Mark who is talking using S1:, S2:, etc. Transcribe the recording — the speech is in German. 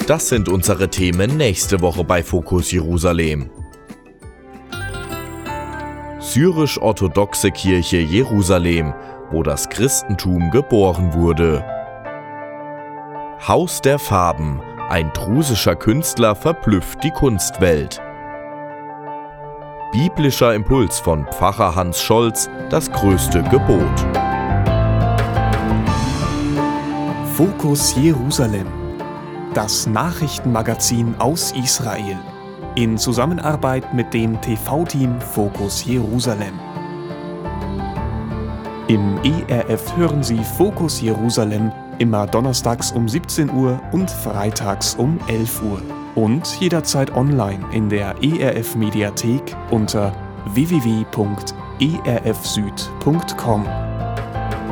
S1: Das sind unsere Themen nächste Woche bei Fokus Jerusalem. Syrisch-orthodoxe Kirche Jerusalem, wo das Christentum geboren wurde. Haus der Farben, ein drusischer Künstler verblüfft die Kunstwelt. Biblischer Impuls von Pfarrer Hans Scholz, das größte Gebot.
S2: Fokus Jerusalem, das Nachrichtenmagazin aus Israel, in Zusammenarbeit mit dem TV-Team Fokus Jerusalem. Im ERF hören Sie Fokus Jerusalem immer donnerstags um 17 Uhr und freitags um 11 Uhr. Und jederzeit online in der ERF-Mediathek unter www.erfsüd.com.